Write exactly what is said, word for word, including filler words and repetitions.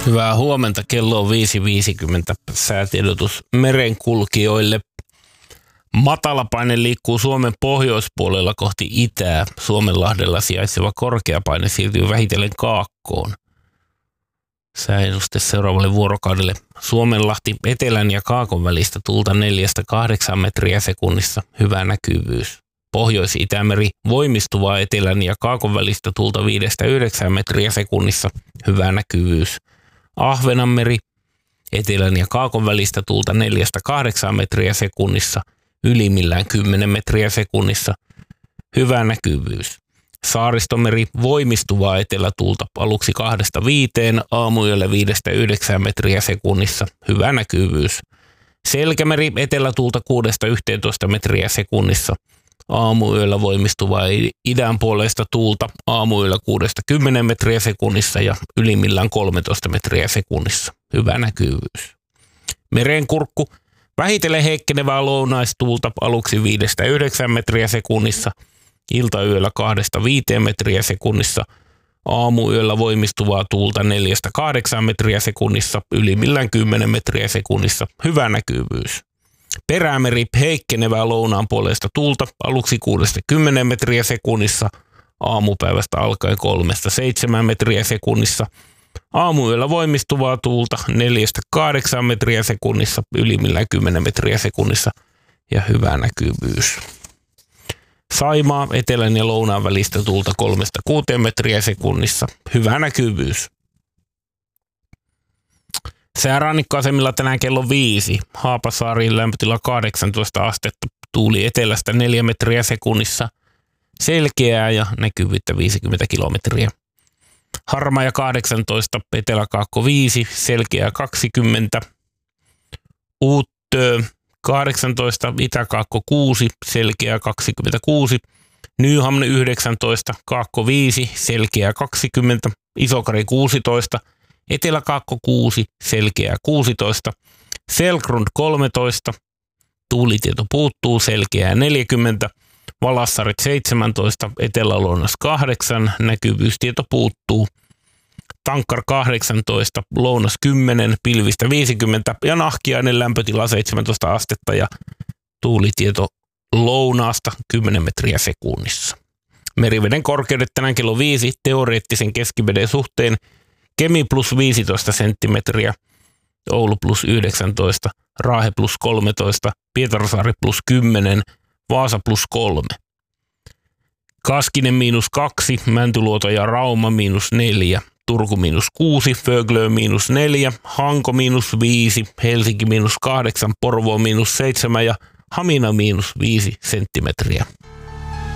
Hyvää huomenta, kello on viisi viisikymmentä. Säätiedotus merenkulkijoille. Matalapaine liikkuu Suomen pohjoispuolella kohti itää. Suomenlahdella sijaitseva korkeapaine siirtyy vähitellen kaakkoon. Sääennuste seuraavalle vuorokaudelle. Suomenlahti etelän ja kaakon välistä tuulta neljästä kahdeksaan metriä sekunnissa. Hyvä näkyvyys. Pohjois-Itämeri voimistuvaa etelän ja kaakon välistä tuulta viidestä yhdeksään metriä sekunnissa. Hyvä näkyvyys. Ahvenanmeri etelän ja kaakon välistä tuulta neljästä kahdeksaan metriä sekunnissa. Ylimmillään kymmenen metriä sekunnissa. Hyvä näkyvyys. Saaristomeri voimistuvaa etelätuulta aluksi kahdesta viiteen, aamuyöllä viidestä yhdeksään metriä sekunnissa. Hyvä näkyvyys. Selkämeri etelätuulta kuudesta yhteentoista metriä sekunnissa. Aamuyöllä voimistuvaa idän puolesta tuulta aamuyöllä kuudesta kymmeneen metriä sekunnissa ja ylimmillään kolmetoista metriä sekunnissa. Hyvä näkyvyys. Merenkurkku vähitellen heikkenevää lounaistuulta aluksi viidestä yhdeksään metriä sekunnissa. Iltayöllä kahdesta viiteen metriä sekunnissa. Aamuyöllä voimistuvaa tuulta neljästä kahdeksaan metriä sekunnissa. Ylimmillään kymmenen metriä sekunnissa. Hyvä näkyvyys. Perämeri heikkenevää lounaan puolesta tuulta aluksi kuudesta kymmeneen metriä sekunnissa. Aamupäivästä alkaen kolmesta seitsemään metriä sekunnissa. Aamuyöllä voimistuvaa tuulta neljästä kahdeksaan metriä sekunnissa. Ylimmillään kymmenen metriä sekunnissa. Ja hyvä näkyvyys. Saimaa etelän ja lounaan välistä tuulta kolmesta kuuteen metriä sekunnissa. Hyvä näkyvyys. Säärannikkoasemilla tänään kello viisi. Haapasaariin lämpötila kahdeksantoista astetta. Tuuli etelästä neljä metriä sekunnissa. Selkeää ja näkyvyyttä viisikymmentä kilometriä. Harmaja kahdeksantoista, Etelä-Kaakko viisi, selkeää kaksikymmentä. Uuttöö kahdeksantoista, Itä-Kaakko kuusi, selkeää kaksikymmentäkuusi. Nyhamne yhdeksäntoista, Kaakko viisi, selkeää kaksikymmentä. Isokari kuusitoista, Etelä-Kaakko kuusi, selkeää kuusitoista. Selgrund kolmetoista, tuulitieto puuttuu, selkeää neljäkymmentä. Valassaret seitsemäntoista, Etelä-Lounas kahdeksan, näkyvyystieto puuttuu. Tankkar kahdeksantoista, Lounas kymmenen, pilvistä viisikymmentä ja Nahkiainen lämpötila seitsemäntoista astetta ja tuulitieto lounaasta kymmenen metriä sekunnissa. Meriveden korkeudet tänään kello viisi teoreettisen keskiveden suhteen. Kemi plus viisitoista senttimetriä, Oulu plus yhdeksäntoista, Raahe plus kolmetoista, Pietarsaari plus kymmenen, Vaasa plus kolme. Kaskinen miinus kaksi, Mäntyluoto ja Rauma miinus neljä, Turku miinus kuusi, Föglö miinus neljä, Hanko miinus viisi, Helsinki miinus kahdeksan, Porvoo miinus seitsemän ja Hamina miinus viisi senttimetriä.